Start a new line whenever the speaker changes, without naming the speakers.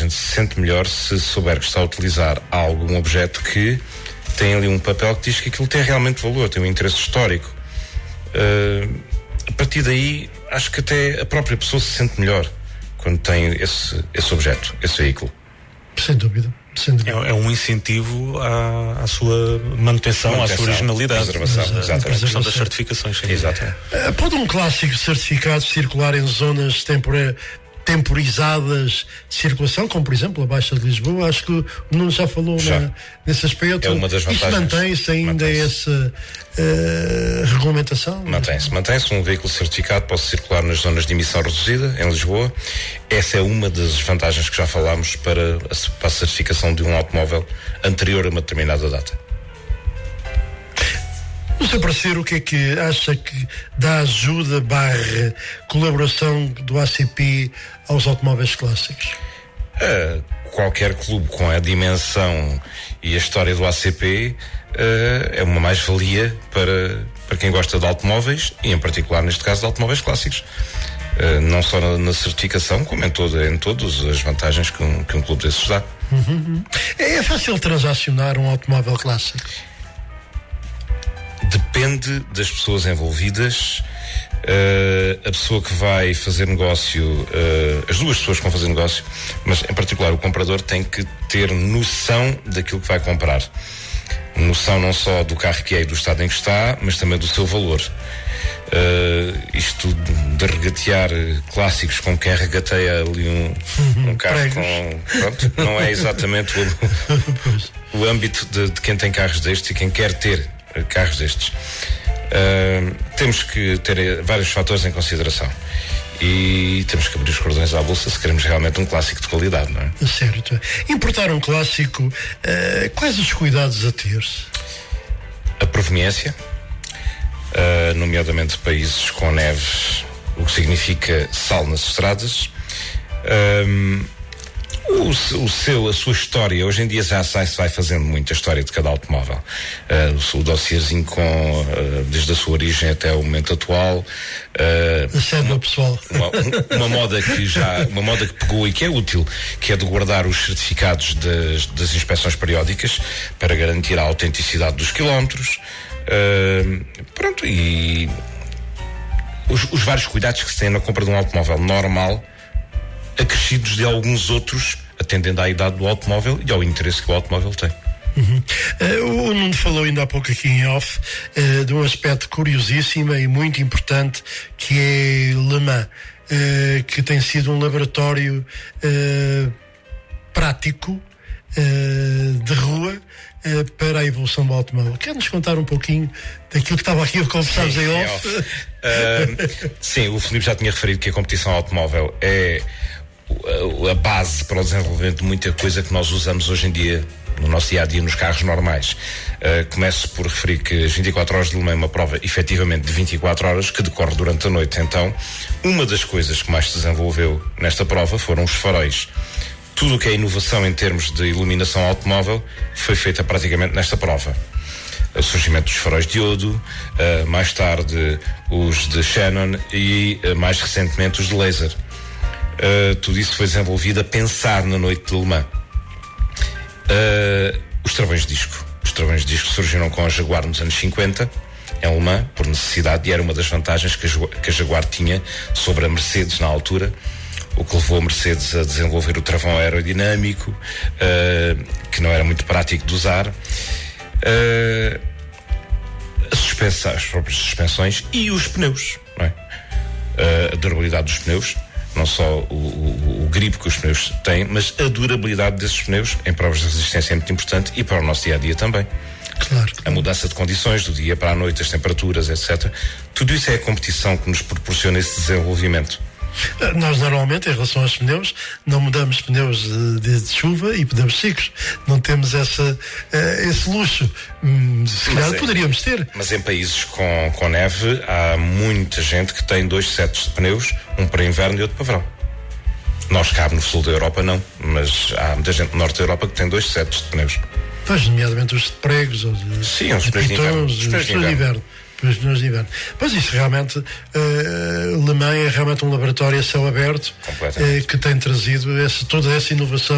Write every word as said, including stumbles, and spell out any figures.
gente se sente melhor se souber que está a utilizar algo, um objeto que tem ali um papel que diz que aquilo tem realmente valor, tem um interesse histórico. Uh, a partir daí, acho que até a própria pessoa se sente melhor quando tem esse, esse objeto, esse veículo.
Sem dúvida.
É, é um incentivo à, à sua manutenção, manutenção, à sua originalidade.
Preservação,
a,
exatamente.
A questão das certificações.
Exatamente.
Uh, pode um clássico certificado circular em zonas tempora, temporizadas de circulação, como por exemplo a Baixa de Lisboa? Acho que o Nuno já falou
já.
Na, nesse aspecto.
É uma das vantagens.
Isto mantém-se ainda mantém-se. essa uh, regulamentação?
Mantém-se. Mantém-se. Um veículo certificado pode circular nas zonas de emissão reduzida, em Lisboa. Essa é uma das vantagens que já falámos para a, para a certificação de um automóvel anterior a uma determinada data.
No seu parecer, o que é que acha que dá ajuda barra colaboração do A C P aos automóveis clássicos?
Uh, qualquer clube com a dimensão e a história do A C P uh, é uma mais-valia para, para quem gosta de automóveis e, em particular, neste caso, de automóveis clássicos. Uh, não só na, na certificação, como em, todo, em todas as vantagens que um, que um clube desses dá.
Uhum. É fácil transacionar um automóvel clássico?
Depende das pessoas envolvidas. Uh, a pessoa que vai fazer negócio, uh, as duas pessoas que vão fazer negócio, mas em particular o comprador tem que ter noção daquilo que vai comprar. Noção não só do carro que é e do estado em que está, mas também do seu valor. Uh, isto de regatear clássicos como quem regateia ali um, um carro com. Pronto, não é exatamente o, o âmbito de, de quem tem carros destes e quem quer ter carros destes. Uh, temos que ter vários fatores em consideração e temos que abrir os cordões à bolsa se queremos realmente um clássico de qualidade, não é?
Certo. Importar um clássico, uh, quais os cuidados a ter?
A proveniência, uh, nomeadamente países com neve, o que significa sal nas estradas. Um, O, o seu, a sua história, hoje em dia já se vai fazendo muita história de cada automóvel. Uh, o dossierzinho com, uh, desde a sua origem até o momento atual.
Uh, a cédula pessoal.
Uma, uma moda que já, uma moda que pegou e que é útil, que é de guardar os certificados das, das inspeções periódicas para garantir a autenticidade dos quilómetros. Uh, pronto, e os, os vários cuidados que se tem na compra de um automóvel normal, acrescidos de alguns outros, atendendo à idade do automóvel e ao interesse que o automóvel tem.
Uhum. Uh, o Nuno falou ainda há pouco aqui em off uh, de um aspecto curiosíssimo e muito importante, que é Le Mans, uh, que tem sido um laboratório uh, prático uh, de rua uh, para a evolução do automóvel. Quer-nos contar um pouquinho daquilo que estava aqui a conversarmos em off?
uh, sim, o Filipe já tinha referido que a competição automóvel é a base para o desenvolvimento de muita coisa que nós usamos hoje em dia no nosso dia a dia nos carros normais. Uh, começo por referir que as vinte e quatro horas de Le Mans é uma prova efetivamente de vinte e quatro horas que decorre durante a noite. Então, uma das coisas que mais se desenvolveu nesta prova foram os faróis. Tudo o que é inovação em termos de iluminação automóvel foi feita praticamente nesta prova. O surgimento dos faróis de iodo, uh, mais tarde os de Xenon e uh, mais recentemente os de laser. Uh, tudo isso foi desenvolvido a pensar na noite de Le Mans. Uh, os travões de disco. Os travões de disco surgiram com a Jaguar nos anos cinquenta, em Le Mans, por necessidade, e era uma das vantagens que a, que a Jaguar tinha sobre a Mercedes na altura, o que levou a Mercedes a desenvolver o travão aerodinâmico, uh, que não era muito prático de usar. Uh, a suspensão, as próprias suspensões e os pneus, não é? Uh, a durabilidade dos pneus. Não só o, o, o grip que os pneus têm, mas a durabilidade desses pneus em provas de resistência é muito importante e para o nosso dia-a-dia também.
Claro.
A mudança de condições do dia para a noite, as temperaturas, etcétera. Tudo isso é a competição que nos proporciona esse desenvolvimento.
Nós normalmente, em relação aos pneus, não mudamos pneus de, de, de chuva e pneus secos. Não temos essa, uh, esse luxo. Hum, se calhar
é,
poderíamos ter.
Mas em países com, com neve há muita gente que tem dois sets de pneus, um para inverno e outro para verão. Nós cá no sul da Europa não, mas há muita gente no norte da Europa que tem dois sets de pneus.
Pois, nomeadamente os de pregos, ou de,
Sim, os pneus de inverno. Os
pneus de inverno. Pneus de inverno. Pois isso realmente, uh, Le Mans é realmente um laboratório a céu aberto, uh, que tem trazido essa, toda essa inovação